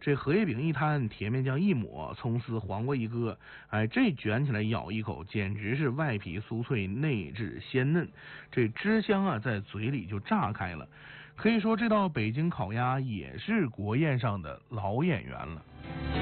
这荷叶饼一摊，甜面酱一抹，葱丝黄瓜一个，哎，这卷起来咬一口，简直是外皮酥脆，内质鲜嫩，这汁香啊在嘴里就炸开了。可以说这道北京烤鸭也是国宴上的老演员了。